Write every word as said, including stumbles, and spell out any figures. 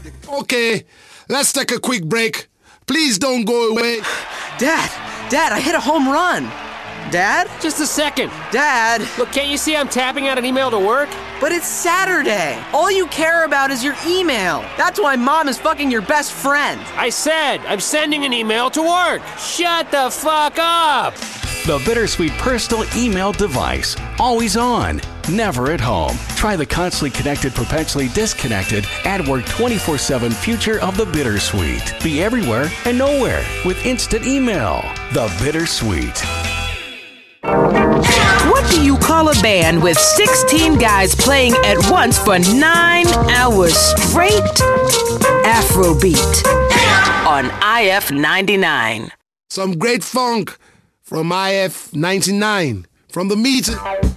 Okay, let's take a quick break. Please don't go away. Dad, Dad, I hit a home run. Dad? Just a second. Dad. Look, can't you see I'm tapping out an email to work? But it's Saturday. All you care about is your email. That's why Mom is fucking your best friend. I said I'm sending an email to work. Shut the fuck up. The Bittersweet personal email device. Always on, never at home. Try the constantly connected, perpetually disconnected, at work twenty-four seven future of the Bittersweet. Be everywhere and nowhere with instant email. The Bittersweet. What do you call a band with sixteen guys playing at once for nine hours straight? Afrobeat on I F ninety-nine. Some great funk from I F ninety-nine. From the meter.